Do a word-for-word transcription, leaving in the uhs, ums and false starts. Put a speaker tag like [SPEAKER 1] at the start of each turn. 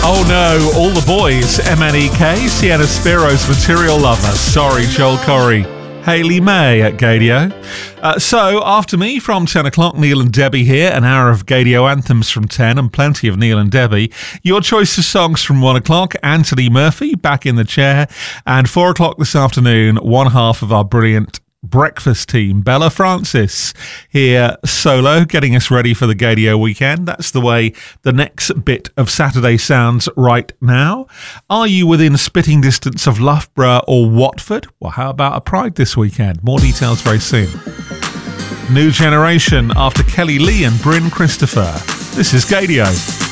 [SPEAKER 1] Oh no, all the boys. M N E K, Sienna Spiro's Material Lover. Sorry, Joel Corey. Hayley May at Gadio. Uh, so, after me from ten o'clock, Neil and Debbie here. An hour of Gadio anthems from ten and plenty of Neil and Debbie. Your choice of songs from one o'clock, Anthony Murphy back in the chair. And four o'clock this afternoon, one half of our brilliant breakfast team, Bella Francis, here solo, getting us ready for the Gadio weekend. That's the way the next bit of Saturday sounds right now. Are you within spitting distance of Loughborough or Watford? Well, how about a Pride this weekend? More details very soon. New Generation after Kelly Lee and Bryn Christopher. This is Gadio.